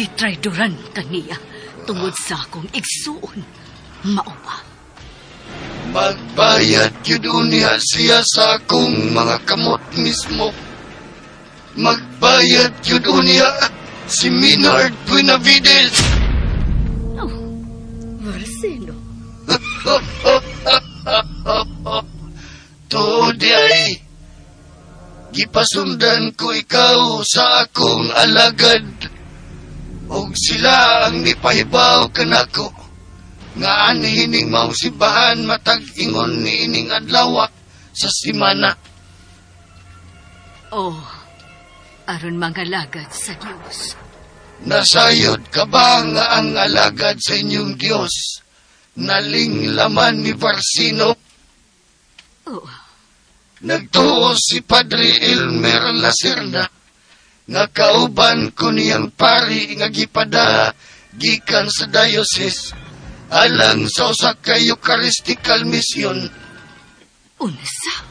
gitraydoran kaniya tungod sa akong igsuon. Mao ba? Magbayad yun niya siya sa akong mga kamot mismo. Magbayad yun niya si Minard Buenavides. Oh, Marcelo. Tuod ay gipasundan ko ikaw sa akong alagad. Og sila ang nipahibaw kanako nga anihining mausibahan matag ingon ni ining adlaw sa simana. Oh, aron mga lagad sa Dios. Nasayod ka ba nga ang alagad sa inyong Dios naling laman ni Barsino? Oh. Nagtuo si Padre Elmer Lacerda nga kauban ko niyang pari nga gipada gikan sa diocese alang sa usa ka Eucharistic mission. Unsa?